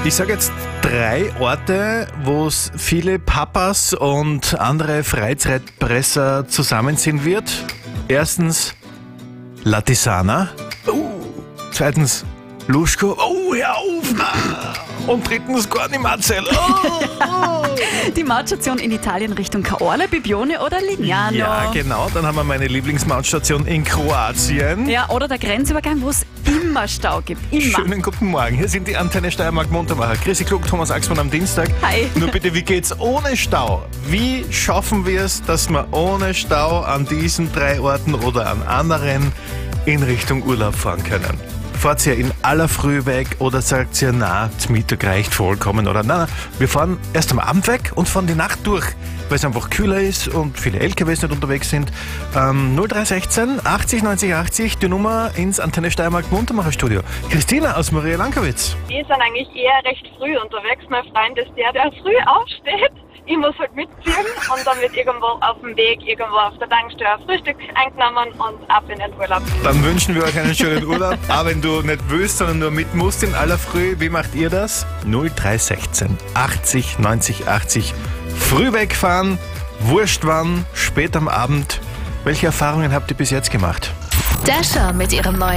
Ich sage jetzt 3 Orte, wo es viele Papas und andere Freizeitpresser zusammenziehen wird. Erstens Latisana. Zweitens Luschko. Oh, hör auf! Und drittens Corni Marcel. Die Mautstation in Italien Richtung Caorle, Bibione oder Lignano. Ja, genau. Dann haben wir meine Lieblingsmautstation in Kroatien. Ja, oder der Grenzübergang, wo es immer Stau gibt. Immer. Schönen guten Morgen. Hier sind die Antenne Steiermark Muntermacher. Chrissy Klug, Thomas Axmann am Dienstag. Hi. Nur bitte, wie geht's ohne Stau? Wie schaffen wir es, dass wir ohne Stau an diesen 3 Orten oder an anderen in Richtung Urlaub fahren können? Fahrt ihr in aller Früh weg oder sagt ihr, na, das Mittag reicht vollkommen? Oder nein, wir fahren erst am Abend weg und fahren die Nacht durch, weil es einfach kühler ist und viele LKWs nicht unterwegs sind. 0316 80 90 80, die Nummer ins Antenne Steiermark Muntermacher Studio. Christina aus Maria Lankowitz. Wir sind eigentlich eher recht früh unterwegs. Mein Freund ist der früh aufsteht. Ich muss halt mitziehen und dann wird irgendwo auf dem Weg, irgendwo auf der Tankstelle Frühstück eingenommen und ab in den Urlaub. Dann wünschen wir euch einen schönen Urlaub. Aber wenn du nicht willst, sondern nur mit musst in aller Früh, wie macht ihr das? 0316 80 90 80. Früh wegfahren, wurscht wann, spät am Abend. Welche Erfahrungen habt ihr bis jetzt gemacht? Dasher mit ihrem neuen